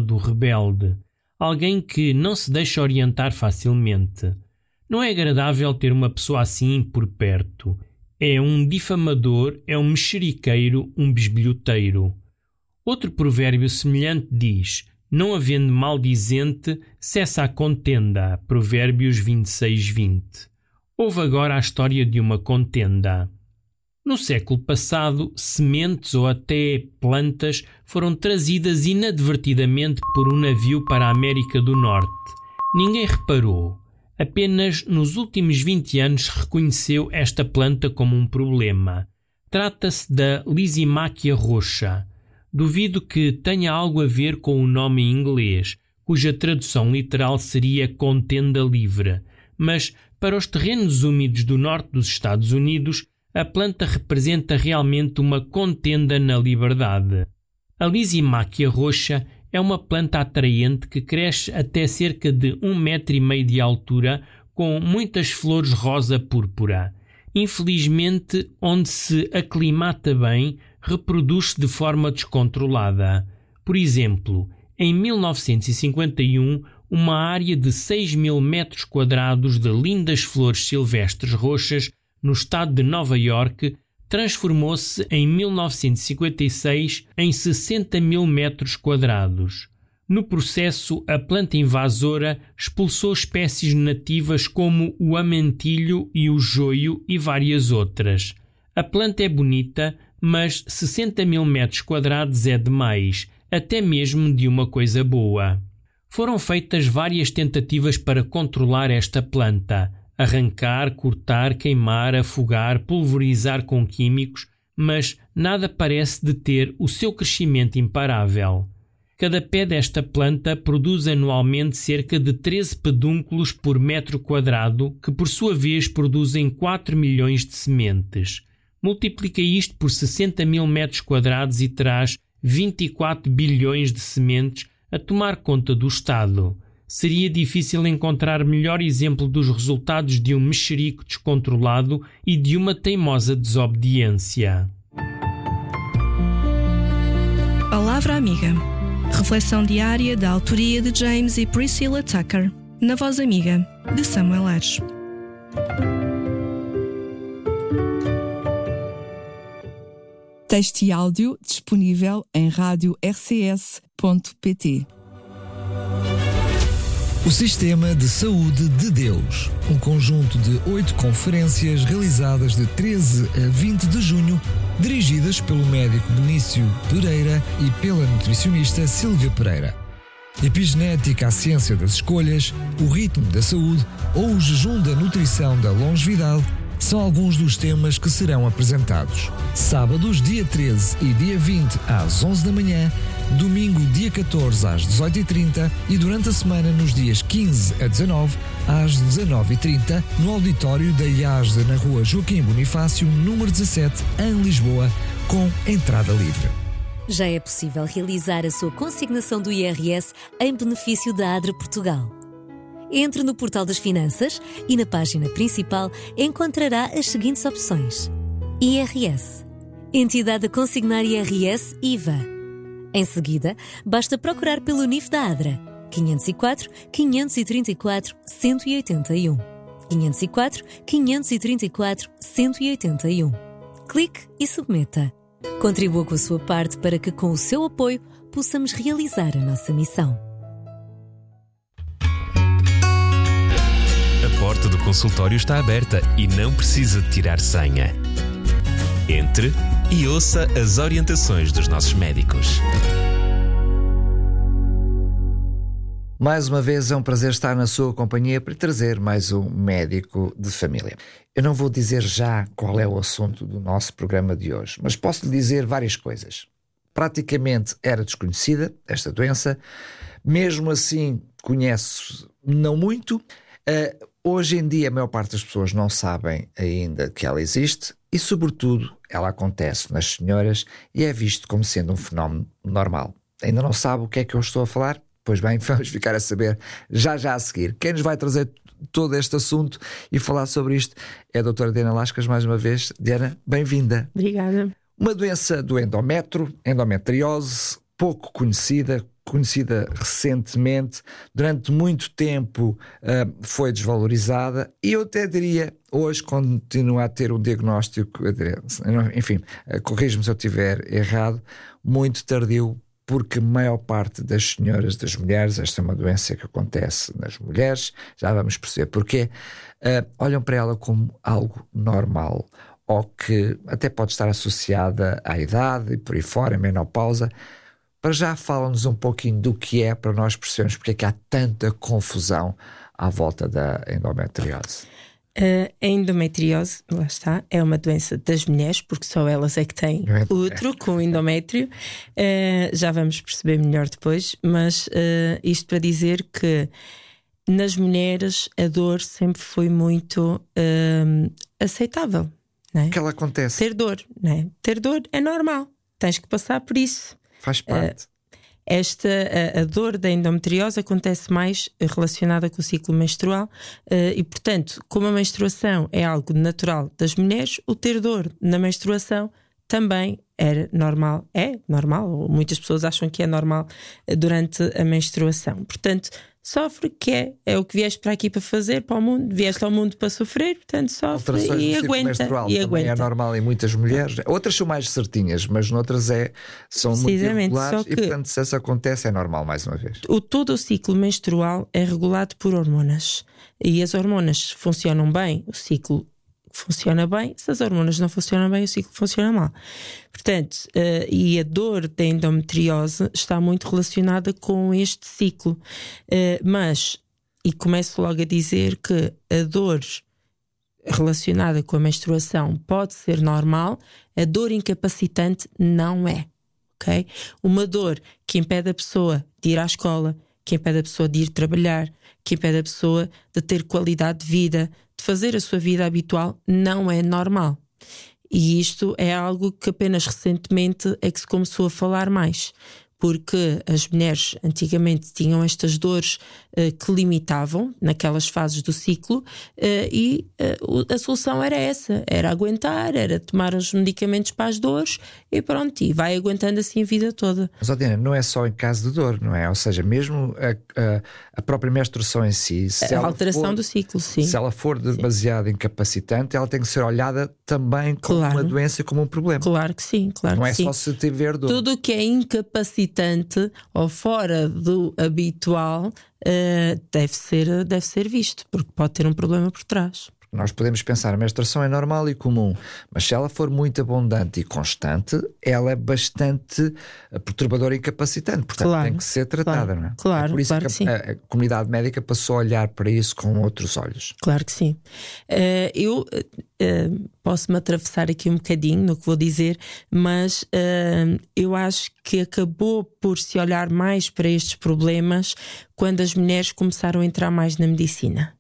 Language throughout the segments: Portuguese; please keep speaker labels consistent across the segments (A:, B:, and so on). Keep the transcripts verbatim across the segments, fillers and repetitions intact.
A: lado rebelde, alguém que não se deixa orientar facilmente. Não é agradável ter uma pessoa assim por perto. É um difamador, é um mexeriqueiro, um bisbilhoteiro. Outro provérbio semelhante diz: não havendo maldizente, cessa a contenda. Provérbios vinte e seis, vinte. Houve agora a história de uma contenda. No século passado, sementes ou até plantas foram trazidas inadvertidamente por um navio para a América do Norte. Ninguém reparou. Apenas nos últimos vinte anos se reconheceu esta planta como um problema. Trata-se da Lysimachia roxa. Duvido que tenha algo a ver com o nome em inglês, cuja tradução literal seria contenda livre, mas para os terrenos úmidos do norte dos Estados Unidos, a planta representa realmente uma contenda na liberdade. A Lysimachia roxa é uma planta atraente que cresce até cerca de um metro e meio de altura, com muitas flores rosa-púrpura. Infelizmente, onde se aclimata bem, reproduz-se de forma descontrolada. Por exemplo, em mil novecentos e cinquenta e um, uma área de seis mil metros quadrados de lindas flores silvestres roxas no estado de Nova Iorque transformou-se em mil novecentos e cinquenta e seis em sessenta mil metros quadrados. No processo, a planta invasora expulsou espécies nativas como o amentilho e o joio e várias outras. A planta é bonita, mas sessenta mil metros quadrados é demais, até mesmo de uma coisa boa. Foram feitas várias tentativas para controlar esta planta. Arrancar, cortar, queimar, afogar, pulverizar com químicos, mas nada parece deter o seu crescimento imparável. Cada pé desta planta produz anualmente cerca de treze pedúnculos por metro quadrado, que por sua vez produzem quatro milhões de sementes. Multiplica isto por sessenta mil metros quadrados e traz vinte e quatro bilhões de sementes a tomar conta do Estado. Seria difícil encontrar melhor exemplo dos resultados de um mexerico descontrolado e de uma teimosa desobediência.
B: Palavra Amiga. Reflexão diária da autoria de James e Priscilla Tucker, na Voz Amiga, de Samuel Ares.
C: Texto e áudio disponível em rádio r c s ponto p t.
D: O Sistema de Saúde de Deus, um conjunto de oito conferências realizadas de treze a vinte de junho, dirigidas pelo médico Benício Pereira e pela nutricionista Sílvia Pereira. Epigenética, a ciência das escolhas, o ritmo da saúde ou o jejum da nutrição da longevidade são alguns dos temas que serão apresentados. Sábados, dia treze e dia vinte, às onze da manhã, domingo, dia catorze, às dezoito e trinta e durante a semana, nos dias quinze a dezanove, às dezanove e trinta, no auditório da I A S D, na rua Joaquim Bonifácio, número dezassete, em Lisboa, com entrada livre.
E: Já é possível realizar a sua consignação do I R S em benefício da ADRA Portugal. Entre no portal das finanças e na página principal encontrará as seguintes opções: I R S, Entidade a consignar I R S I V A. Em seguida, basta procurar pelo N I F da ADRA, quinhentos e quatro, quinhentos e trinta e quatro, cento e oitenta e um. quinhentos e quatro, quinhentos e trinta e quatro, cento e oitenta e um. Clique e submeta. Contribua com a sua parte para que, com o seu apoio, possamos realizar a nossa missão.
F: A porta do consultório está aberta e não precisa de tirar senha. Entre e ouça as orientações dos nossos médicos.
G: Mais uma vez é um prazer estar na sua companhia para trazer mais um médico de família. Eu não vou dizer já qual é o assunto do nosso programa de hoje, mas posso lhe dizer várias coisas. Praticamente era desconhecida esta doença, mesmo assim conhece não muito. Uh, hoje em dia a maior parte das pessoas não sabem ainda que ela existe e, sobretudo, ela acontece nas senhoras e é visto como sendo um fenómeno normal. Ainda não sabe o que é que eu estou a falar? Pois bem, vamos ficar a saber já já a seguir. Quem nos vai trazer todo este assunto e falar sobre isto é a doutora Diana Lascas, mais uma vez. Diana, bem-vinda.
H: Obrigada.
G: Uma doença do endométrio, endometriose, pouco conhecida, conhecida recentemente, durante muito tempo uh, foi desvalorizada e eu até diria, hoje continua a ter um diagnóstico, enfim, uh, corrijo-me se eu estiver errado, muito tardio, porque a maior parte das senhoras, das mulheres, esta é uma doença que acontece nas mulheres, já vamos perceber porquê, uh, olham para ela como algo normal, ou que até pode estar associada à idade e por aí fora, a menopausa. Para já fala-nos um pouquinho do que é, para nós percebermos porque é que há tanta confusão à volta da endometriose.
H: Uh, a endometriose, lá está, é uma doença das mulheres, porque só elas é que têm útero com endométrio. Uh, já vamos perceber melhor depois, mas uh, isto para dizer que nas mulheres a dor sempre foi muito uh, aceitável. Não é?
G: Que ela acontece.
H: Ter dor, não é? Ter dor é normal, tens que passar por isso.
G: Faz parte.
H: Uh, Esta, a, a dor da endometriose acontece mais relacionada com o ciclo menstrual uh, e, portanto, como a menstruação é algo natural das mulheres, o ter dor na menstruação também era normal, é normal, ou muitas pessoas acham que é normal uh, durante a menstruação. Portanto, sofre, que é, é o que vieste para aqui para fazer, para o mundo, vieste ao mundo para sofrer, portanto sofre e aguenta. E aguenta.
G: É normal em muitas mulheres, outras são mais certinhas, mas noutras é, são muito irregulares e, portanto, se isso acontece é normal mais uma vez.
H: O, todo o ciclo menstrual é regulado por hormonas e as hormonas funcionam bem, o ciclo funciona bem. Se as hormonas não funcionam bem, o ciclo funciona mal. Portanto, uh, e a dor da endometriose está muito relacionada com este ciclo. Uh, mas, e começo logo a dizer que a dor relacionada com a menstruação pode ser normal, a dor incapacitante não é. Okay? Uma dor que impede a pessoa de ir à escola, que impede a pessoa de ir trabalhar, que impede a pessoa de ter qualidade de vida, de fazer a sua vida habitual, não é normal. E isto é algo que apenas recentemente é que se começou a falar mais, porque as mulheres antigamente tinham estas dores uh, que limitavam naquelas fases do ciclo, uh, e uh, a solução era essa, era aguentar, era tomar os medicamentos para as dores e pronto, e vai aguentando assim a vida toda.
G: Mas, Odina, não é só em caso de dor, não é? Ou seja, mesmo a, a, a própria menstruação em si, se
H: a
G: ela
H: alteração
G: for,
H: do ciclo, sim.
G: Se ela for demasiado incapacitante, ela tem que ser olhada também como
H: claro.
G: uma doença, como um problema.
H: Claro que sim, claro
G: não
H: que
G: é
H: sim.
G: só se tiver dor.
H: Tudo o que é incapacitante ou fora do habitual uh, deve ser, deve ser visto, porque pode ter um problema por trás.
G: Nós podemos pensar, a menstruação é normal e comum, mas se ela for muito abundante e constante, ela é bastante perturbadora e incapacitante, portanto
H: claro,
G: tem que ser tratada,
H: claro,
G: não é?
H: Claro,
G: é por isso
H: claro
G: que,
H: que
G: a, a comunidade médica passou a olhar para isso com outros olhos.
H: Claro que sim. Uh, eu uh, posso-me atravessar aqui um bocadinho no que vou dizer, mas uh, eu acho que acabou por se olhar mais para estes problemas quando as mulheres começaram a entrar mais na medicina.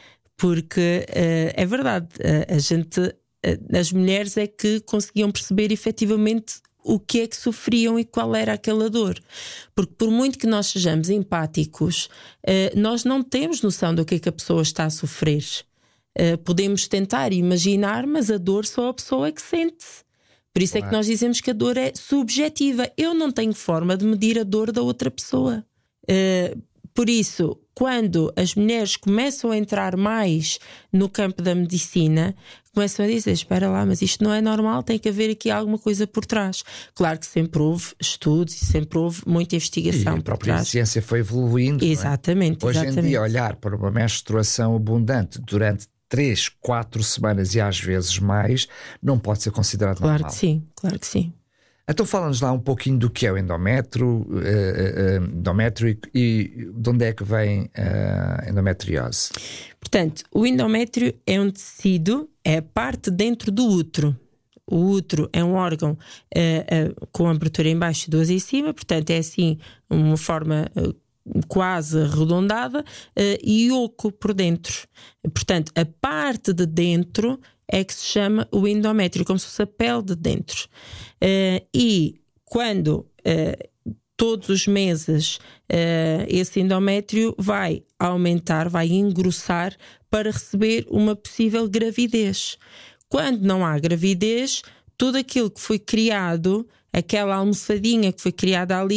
H: Porque uh, é verdade, uh, a gente, uh, as mulheres é que conseguiam perceber efetivamente o que é que sofriam e qual era aquela dor. Porque por muito que nós sejamos empáticos, uh, nós não temos noção do que é que a pessoa está a sofrer. Uh, podemos tentar imaginar, mas a dor só a pessoa é que sente. Por isso claro. É que nós dizemos que a dor é subjetiva. Eu não tenho forma de medir a dor da outra pessoa. Uh, Por isso, quando as mulheres começam a entrar mais no campo da medicina, começam a dizer, espera lá, mas isto não é normal, tem que haver aqui alguma coisa por trás. Claro que sempre houve estudos e sempre houve muita investigação
G: e
H: por
G: a própria
H: trás.
G: ciência foi evoluindo.
H: Exatamente,
G: não é? Hoje
H: exatamente.
G: em dia, olhar para uma menstruação abundante durante três, quatro semanas e às vezes mais, não pode ser considerado
H: claro
G: normal.
H: Claro que sim, claro que sim.
G: Então fala-nos lá um pouquinho do que é o endométrio, uh, uh, endométrio e, e de onde é que vem a endometriose.
H: Portanto, o endométrio é um tecido, é a parte dentro do útero. O útero é um órgão uh, uh, com abertura em baixo e duas em cima, portanto é assim uma forma uh, quase arredondada uh, e oco por dentro. Portanto, a parte de dentro é que se chama o endométrio, como se fosse a pele de dentro. Uh, e quando uh, todos os meses uh, esse endométrio vai aumentar, vai engrossar para receber uma possível gravidez. Quando não há gravidez, tudo aquilo que foi criado, aquela almofadinha que foi criada ali,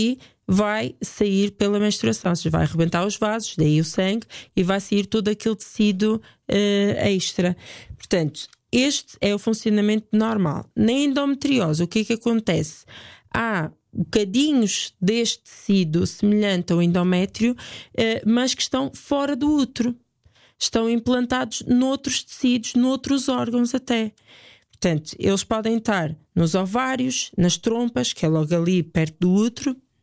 H: vai sair pela menstruação, ou seja, vai arrebentar os vasos, daí o sangue, e vai sair todo aquele tecido uh, extra. Portanto, este é o funcionamento normal. Na endometriose, o que é que acontece? Há bocadinhos deste tecido semelhante ao endométrio, uh, mas que estão fora do útero. Estão implantados noutros tecidos, noutros órgãos até. Portanto, eles podem estar nos ovários, nas trompas, que é logo ali perto do útero,